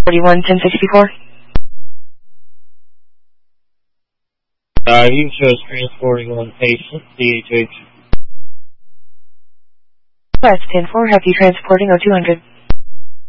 41-1064. You shows transporting one patient, DHH. West 10-4, have you transporting 0200.